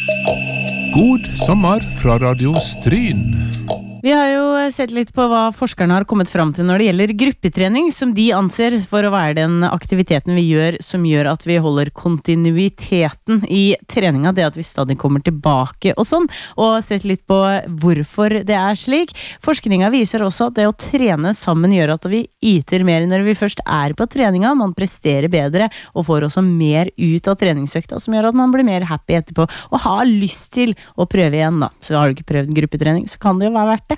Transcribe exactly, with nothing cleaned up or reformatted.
God sommer fra Radio Stryn. Vi har jo sett litt på hva forskerne har kommet fram til når det gjelder gruppetrening, som de anser for å være den aktiviteten vi gjør som gjør at vi holder kontinuiteten i treninga, det at vi stadig kommer tilbake og sånn, og sett litt på hvorfor det er slik. Forskninga viser også at det å trene sammen gjør at vi yter mer når vi først er på treninga, man presterer bedre og får også mer ut av treningsøkta, som gjør at man blir mer happy etterpå og har lyst til å prøve igjen da. Så har du ikke prøvd gruppetrening, så kan det jo være verdt det.